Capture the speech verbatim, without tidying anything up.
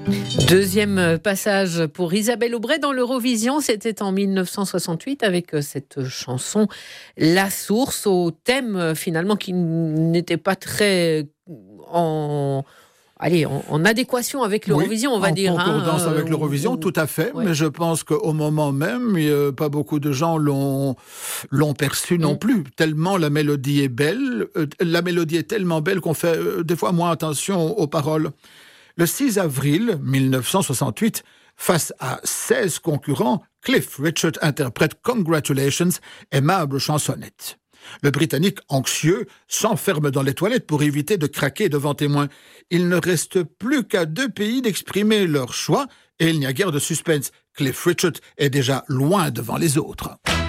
Deuxième passage pour Isabelle Aubray dans l'Eurovision, c'était en mille neuf cent soixante-huit avec cette chanson La Source, au thème finalement qui n'était pas très en... Allez, en, en adéquation avec l'Eurovision, oui, on va en dire. En concordance hein, avec euh, l'Eurovision, ou, tout à fait. Ouais. Mais je pense qu'au moment même, euh, pas beaucoup de gens l'ont, l'ont perçu non Mm. plus. Tellement la mélodie est belle. Euh, la mélodie est tellement belle qu'on fait euh, des fois moins attention aux paroles. Le six avril mille neuf cent soixante-huit, face à seize concurrents, Cliff Richard interprète « Congratulations », aimable chansonnette. Le Britannique, anxieux, s'enferme dans les toilettes pour éviter de craquer devant témoins. Il ne reste plus qu'à deux pays d'exprimer leur choix et il n'y a guère de suspense. Cliff Richard est déjà loin devant les autres.